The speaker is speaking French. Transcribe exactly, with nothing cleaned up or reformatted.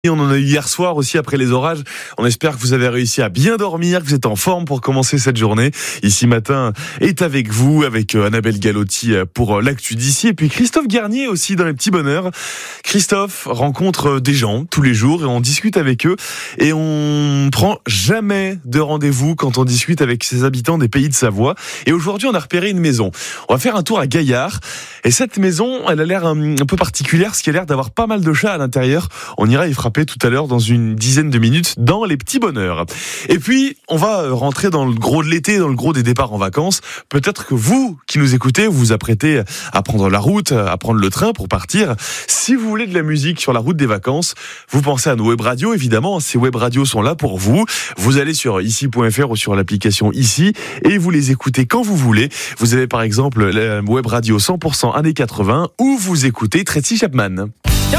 Et on en a eu hier soir aussi après les orages. On espère que vous avez réussi à bien dormir, que vous êtes en forme pour commencer cette journée. Ici Matin est avec vous, avec Annabelle Galotti pour l'actu d'ici. Et puis Christophe Garnier aussi dans les petits bonheurs. Christophe rencontre des gens tous les jours et on discute avec eux. Et on prend jamais de rendez-vous quand on discute avec ses habitants des pays de Savoie. Et aujourd'hui, on a repéré une maison. On va faire un tour à Gaillard. Et cette maison, elle a l'air un, un peu particulière, parce qu'elle a l'air d'avoir pas mal de chats à l'intérieur. On ira y frapper tout à l'heure dans une dizaine de minutes dans les petits bonheurs. Et puis, on va rentrer dans le gros de l'été, dans le gros des départs en vacances. Peut-être que vous, qui nous écoutez, vous vous apprêtez à prendre la route, à prendre le train pour partir. Si vous voulez de la musique sur la route des vacances, vous pensez à nos web radios, évidemment. Ces web radios sont là pour vous. Vous allez sur ici point f r ou sur l'application Ici et vous les écoutez quand vous voulez. Vous avez par exemple la web radio cent pour cent années quatre-vingts où vous écoutez Tracy Chapman.